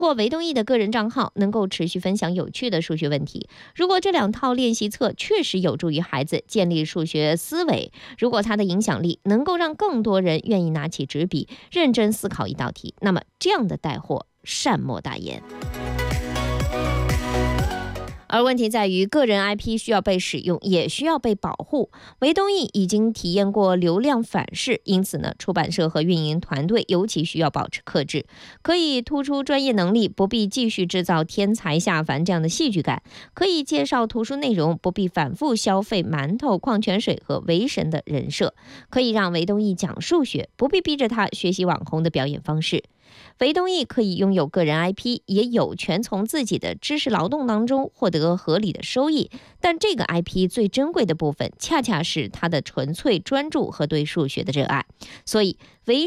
过韦东奕的个人账号能够持续分享有趣的数学问题。如果这2套练习册确实有助于孩子建立数学思维，如果它的影响力能够让更多人愿意拿起纸笔认真思考一道题，那么这样的带货善莫大焉。而问题在于，个人 IP 需要被使用，也需要被保护。韦东奕已经体验过流量反噬，因此呢，出版社和运营团队尤其需要保持克制，可以突出专业能力，不必继续制造天才下凡这样的戏剧感；可以介绍图书内容，不必反复消费馒头、矿泉水和为神的人设；可以让韦东奕讲数学，不必逼着他学习网红的表演方式。韦东奕可以拥有个人 IP， 也有权从自己的知识劳动当中获得合理的收益，但这个 IP 最珍贵的部分恰恰是他的纯粹专注和对数学的热爱。所以